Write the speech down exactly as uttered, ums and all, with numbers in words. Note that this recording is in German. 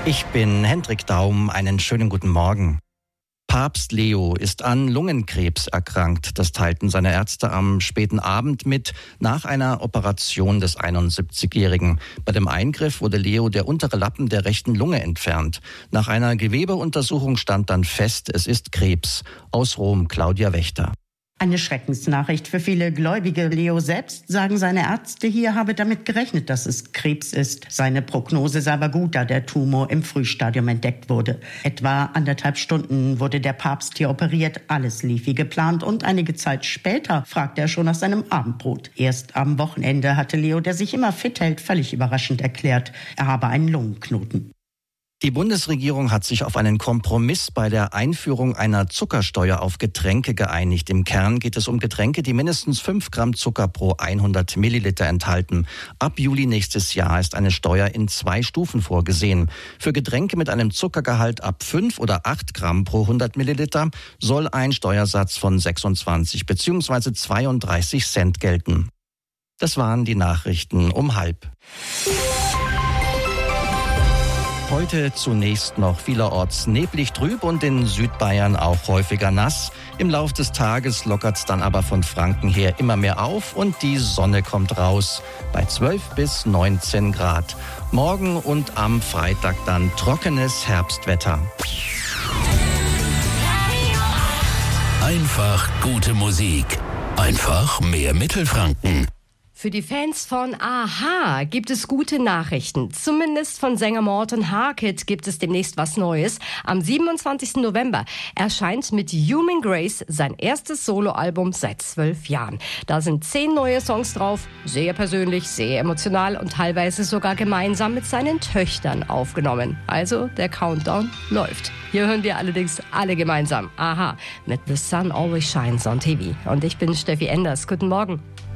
Ich bin Hendrik Daum, einen schönen guten Morgen. Papst Leo ist an Lungenkrebs erkrankt. Das teilten seine Ärzte am späten Abend mit, nach einer Operation des einundsiebzigjährigen. Bei dem Eingriff wurde Leo der untere Lappen der rechten Lunge entfernt. Nach einer Gewebeuntersuchung stand dann fest, es ist Krebs. Aus Rom, Claudia Wächter. Eine Schreckensnachricht für viele Gläubige. Leo selbst, sagen seine Ärzte hier, habe damit gerechnet, dass es Krebs ist. Seine Prognose sei aber gut, da der Tumor im Frühstadium entdeckt wurde. Etwa anderthalb Stunden wurde der Papst hier operiert. Alles lief wie geplant und einige Zeit später fragte er schon nach seinem Abendbrot. Erst am Wochenende hatte Leo, der sich immer fit hält, völlig überraschend erklärt, er habe einen Lungenknoten. Die Bundesregierung hat sich auf einen Kompromiss bei der Einführung einer Zuckersteuer auf Getränke geeinigt. Im Kern geht es um Getränke, die mindestens fünf Gramm Zucker pro hundert Milliliter enthalten. Ab Juli nächstes Jahr ist eine Steuer in zwei Stufen vorgesehen. Für Getränke mit einem Zuckergehalt ab fünf oder acht Gramm pro hundert Milliliter soll ein Steuersatz von sechsundzwanzig bzw. zweiunddreißig Cent gelten. Das waren die Nachrichten um halb. Heute zunächst noch vielerorts neblig trüb und in Südbayern auch häufiger nass. Im Lauf des Tages lockert's dann aber von Franken her immer mehr auf und die Sonne kommt raus bei zwölf bis neunzehn Grad. Morgen und am Freitag dann trockenes Herbstwetter. Einfach gute Musik. Einfach mehr Mittelfranken. Für die Fans von a-ha gibt es gute Nachrichten. Zumindest von Sänger Morten Harket gibt es demnächst was Neues. Am siebenundzwanzigsten November erscheint mit Human Grace sein erstes Soloalbum seit zwölf Jahren. Da sind zehn neue Songs drauf, sehr persönlich, sehr emotional und teilweise sogar gemeinsam mit seinen Töchtern aufgenommen. Also der Countdown läuft. Hier hören wir allerdings alle gemeinsam a-ha mit The Sun Always Shines on T V. Und ich bin Steffi Enders. Guten Morgen.